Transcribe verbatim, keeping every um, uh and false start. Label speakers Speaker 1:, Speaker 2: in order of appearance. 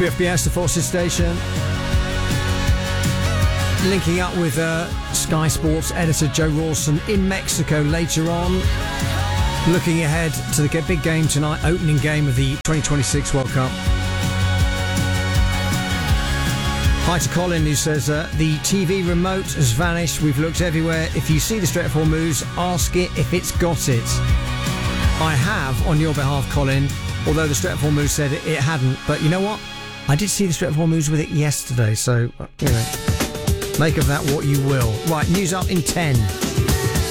Speaker 1: B F B S, the Forces Station. Linking up with uh, Sky Sports editor Joe Rawson in Mexico later on. Looking ahead to the big game tonight, opening game of the twenty twenty-six World Cup. Hi to Colin, who says uh, the T V remote has vanished. We've looked everywhere. If you see the Strait of Hormuz, ask it if it's got it. I have, on your behalf, Colin, although the Strait of Hormuz said it, it hadn't. But you know what? I did see the Strait of Hormuz with it yesterday, so, you know, make of that what you will. Right, news up in ten.